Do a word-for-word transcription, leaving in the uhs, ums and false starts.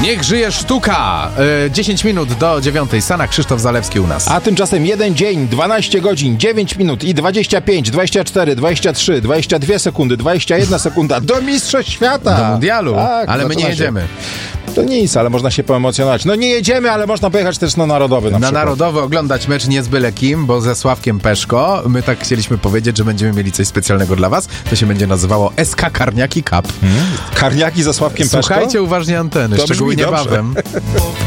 Niech żyje sztuka! Yy, dziesięć minut do dziewiątej. Sana, Krzysztof Zalewski u nas. A tymczasem jeden dzień, dwanaście godzin, dziewięć minut i dwadzieścia pięć, dwadzieścia cztery, dwadzieścia trzy, dwadzieścia dwie sekundy, dwadzieścia jedna sekunda do Mistrzostw Świata! Do mundialu, tak, ale my nie jedziemy. To nic, ale można się poemocjonować. No nie jedziemy, ale można pojechać też na Narodowy na, na przykład. Narodowy oglądać mecz nie z byle kim, bo ze Sławkiem Peszko. My tak chcieliśmy powiedzieć, że będziemy mieli coś specjalnego dla was. To się będzie nazywało S K Karniaki Cup. Hmm? Karniaki ze Sławkiem Peszko? Słuchajcie uważnie anteny, To szczególnie brzmi dobrze. niebawem.